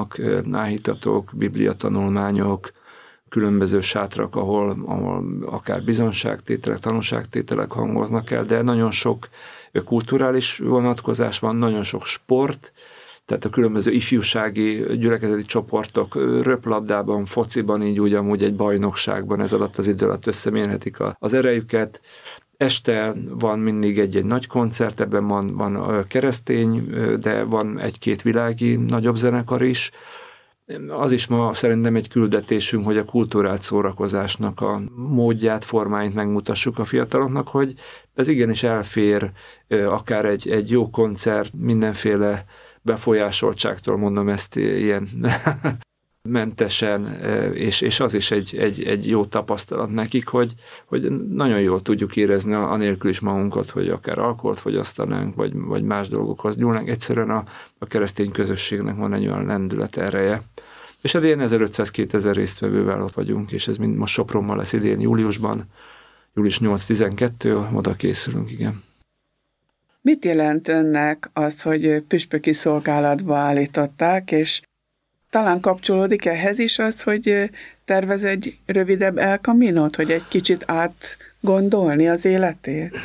vannak, áhítatók, bibliatanulmányok, különböző sátrak, ahol akár bizonságtételek, tanúságtételek hangoznak el, de nagyon sok kulturális vonatkozás van, nagyon sok sport, tehát a különböző ifjúsági gyülekezeti csoportok röplabdában, fociban, így úgy amúgy egy bajnokságban ez alatt az idő alatt összemérhetik az erejüket. Este van mindig egy nagy koncert, ebben van keresztény, de van egy-két világi nagyobb zenekar is. Az is ma szerintem egy küldetésünk, hogy a kulturált szórakozásnak a módját, formáit megmutassuk a fiataloknak, hogy ez igenis elfér, akár egy jó koncert, mindenféle befolyásoltságtól, mondom ezt ilyen mentesen, és az is egy jó tapasztalat nekik, hogy nagyon jól tudjuk érezni anélkül is magunkat, hogy akár alkoholt fogyasztanánk, vagy más dolgokhoz nyúlnánk. Egyszerűen a keresztény közösségnek van egy olyan lendület ereje. És hát ilyen 1500-2000 résztvevővel ott vagyunk, és ez mind most Sopronban lesz idén júliusban, július 8-12, oda készülünk, igen. Mit jelent önnek az, hogy püspöki szolgálatba állították, és talán kapcsolódik ehhez is az, hogy tervez egy rövidebb El Caminót, hogy egy kicsit átgondolni az életét?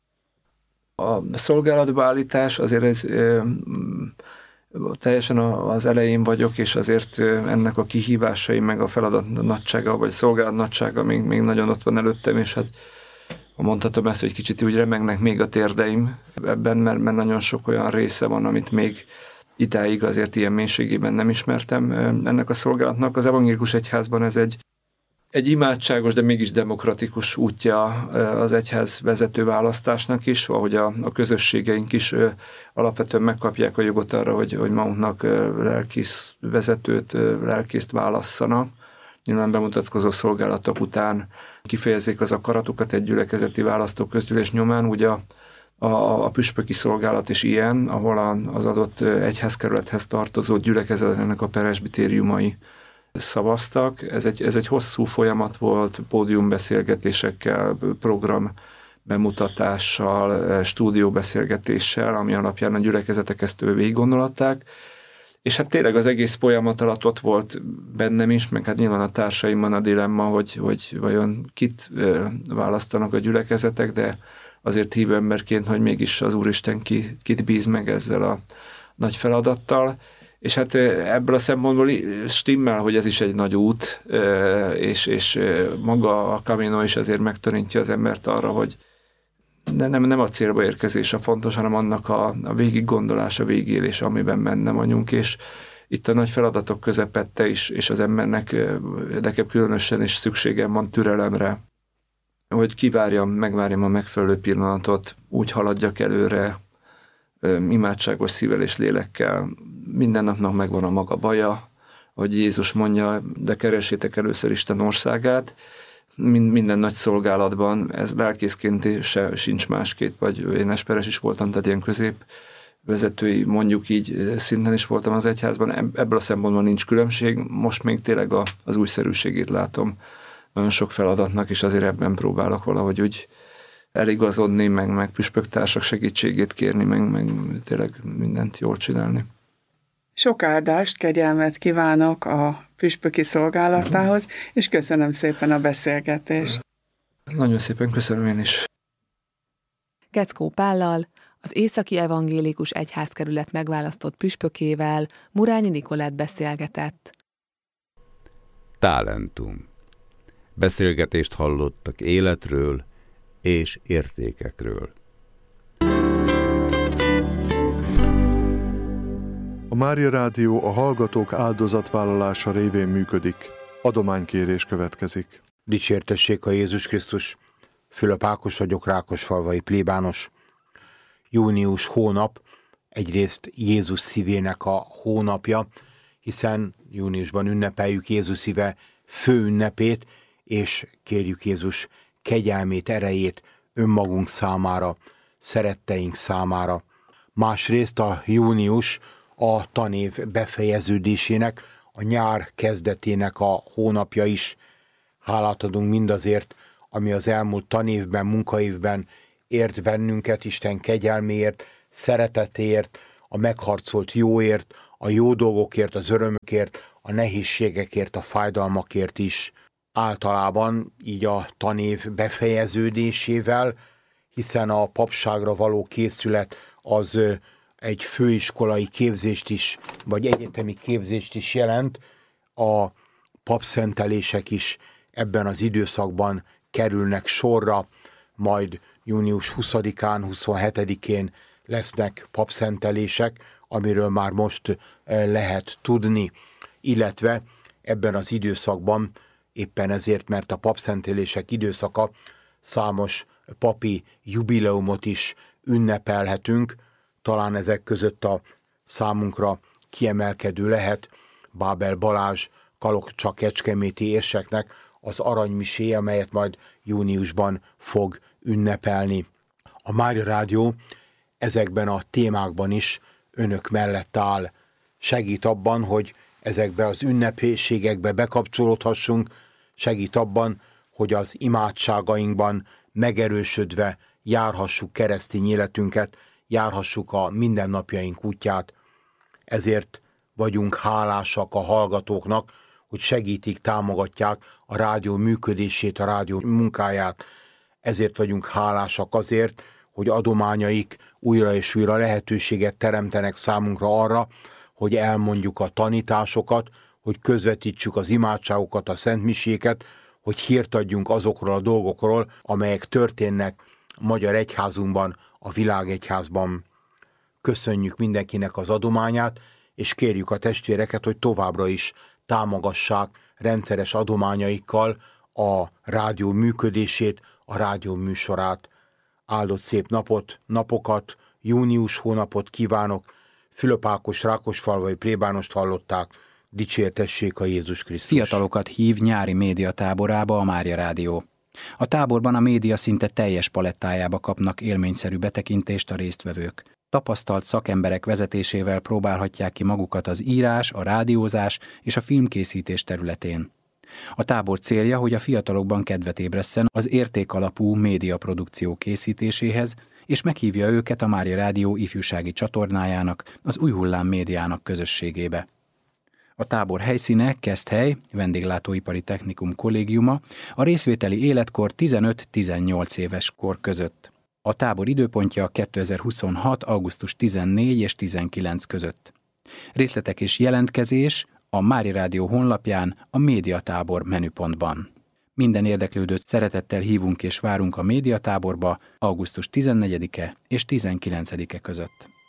A szolgálatba állítás azért ez teljesen az elején vagyok, és azért ennek a kihívásai, meg a feladat nagysága, vagy a szolgálat nagysága még nagyon ott van előttem, és hát mondhatom ezt, hogy kicsit úgy remegnek még a térdeim ebben, mert nagyon sok olyan része van, amit még idáig azért ilyen mélységében nem ismertem ennek a szolgálatnak. Az evangélikus egyházban ez egy imádságos, de mégis demokratikus útja az egyház vezető választásnak is, ahogy a közösségeink is alapvetően megkapják a jogot arra, hogy magunknak lelkész vezetőt, lelkészt válasszanak. Nyilván bemutatkozó szolgálatok után kifejezzék az akaratukat egy gyülekezeti választóközgyűlés nyomán. Ugye a püspöki szolgálat is ilyen, ahol az adott egyházkerülethez tartozó gyülekezetnek a presbitériumai szavaztak. Ez egy hosszú folyamat volt, pódiumbeszélgetésekkel, program bemutatással, stúdióbeszélgetéssel, ami alapján a gyülekezetek ezt végig gondolatták. És hát tényleg az egész folyamat alatt ott volt bennem is, meg hát nyilván a társaimban a dilemma, hogy vajon kit választanak a gyülekezetek, de azért hívő emberként, hogy mégis az Úristen kit bíz meg ezzel a nagy feladattal. És hát ebből a szempontból stimmel, hogy ez is egy nagy út, és maga a Camino is azért megtanítja az embert arra, hogy nem a célba érkezés a fontos, hanem annak a végiggondolása, végigélés, amiben benne vagyunk, és itt a nagy feladatok közepette is, és az embernek nekem különösen is szükségem van türelemre, hogy megvárjam a megfelelő pillanatot, úgy haladjak előre, imádságos szívvel és lélekkel. Minden napnak megvan a maga baja, ahogy Jézus mondja, de keressétek először Isten országát. Minden nagy szolgálatban, ez lelkészként sincs másképp, vagy én esperes is voltam, tehát ilyen középvezetői, mondjuk így szinten is voltam az egyházban, ebből a szempontból nincs különbség, most még tényleg az újszerűségét látom nagyon sok feladatnak, és azért ebben próbálok valahogy úgy eligazodni, meg püspöktársak segítségét kérni, meg tényleg mindent jól csinálni. Sok áldást, kegyelmet kívánok a püspöki szolgálatához, és köszönöm szépen a beszélgetést. Nagyon szépen köszönöm én is. Geckó Pállal, az Északi Evangélikus Egyházkerület megválasztott püspökével Murányi Nikolett beszélgetett. Talentum. Beszélgetést hallottak életről és értékekről. A Mária Rádió a hallgatók áldozatvállalása révén működik. Adománykérés következik. Dicsértessék a Jézus Krisztus! Fülöp Ákos vagyok, Rákosfalvai plébános. Június hónap egyrészt Jézus szívének a hónapja, hiszen júniusban ünnepeljük Jézus szíve főünnepét, és kérjük Jézus kegyelmét, erejét önmagunk számára, szeretteink számára. Másrészt a június a tanév befejeződésének, a nyár kezdetének a hónapja is. Hálát adunk mindazért, ami az elmúlt tanévben, munkaévben ért bennünket, Isten kegyelméért, szeretetéért, a megharcolt jóért, a jó dolgokért, az örömökért, a nehézségekért, a fájdalmakért is. Általában így a tanév befejeződésével, hiszen a papságra való készület az egy főiskolai képzést is, vagy egyetemi képzést is jelent. A papszentelések is ebben az időszakban kerülnek sorra, majd június 20-án, 27-én lesznek papszentelések, amiről már most lehet tudni, illetve ebben az időszakban, éppen ezért, mert a papszentelések időszaka, számos papi jubileumot is ünnepelhetünk, talán ezek között a számunkra kiemelkedő lehet Bábel Balázs Kalocsa-kecskeméti érseknek az aranymiséje, amelyet majd júniusban fog ünnepelni. A Mária Rádió ezekben a témákban is önök mellett áll. Segít abban, hogy ezekbe az ünnepségekbe bekapcsolódhassunk, segít abban, hogy az imádságainkban megerősödve járhassuk keresztény életünket, járhassuk a mindennapjaink útját. Ezért vagyunk hálásak a hallgatóknak, hogy segítik, támogatják a rádió működését, a rádió munkáját. Ezért vagyunk hálásak azért, hogy adományaik újra és újra lehetőséget teremtenek számunkra arra, hogy elmondjuk a tanításokat, hogy közvetítsük az imádságokat, a szentmiséket, hogy hírt adjunk azokról a dolgokról, amelyek történnek a magyar egyházunkban, a világegyházban. Köszönjük mindenkinek az adományát, és kérjük a testvéreket, hogy továbbra is támogassák rendszeres adományaikkal a rádió működését, a rádió műsorát. Áldott szép napokat, június hónapot kívánok. Fülöp Ákos rákosfalvai plébánost hallották. Dicsértessék a Jézus Krisztus. Fiatalokat hív nyári médiatáborába a Mária Rádió. A táborban a média szinte teljes palettájába kapnak élményszerű betekintést a résztvevők. Tapasztalt szakemberek vezetésével próbálhatják ki magukat az írás, a rádiózás és a filmkészítés területén. A tábor célja, hogy a fiatalokban kedvet ébresszen az értékalapú médiaprodukció készítéséhez, és meghívja őket a Mária Rádió ifjúsági csatornájának, az Új Hullám médiának közösségébe. A tábor helyszíne Keszthely, Vendéglátóipari Technikum kollégiuma, a részvételi életkor 15-18 éves kor között. A tábor időpontja 2026. augusztus 14 és 19 között. Részletek és jelentkezés a Mária Rádió honlapján a médiatábor menüpontban. Minden érdeklődőt szeretettel hívunk és várunk a médiatáborba augusztus 14-e és 19-e között.